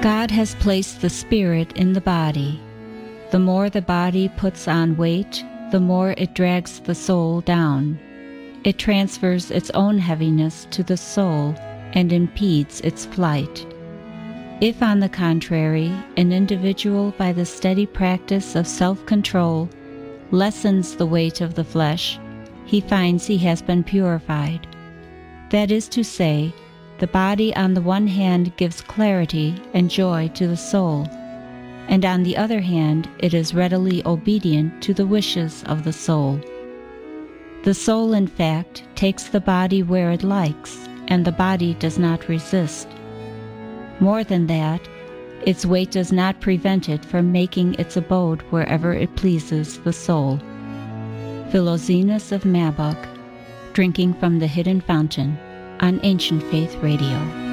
God has placed the spirit in the body. The more the body puts on weight, the more it drags the soul down. It transfers its own heaviness to the soul and impedes its flight. If, on the contrary, an individual, by the steady practice of self-control, lessens the weight of the flesh, he finds he has been purified. That is to say, the body on the one hand gives clarity and joy to the soul, and on the other hand it is readily obedient to the wishes of the soul. The soul, in fact, takes the body where it likes, and the body does not resist. More than that, its weight does not prevent it from making its abode wherever it pleases the soul. Philoxenus of Mabbok, Drinking from the Hidden Fountain, on Ancient Faith Radio.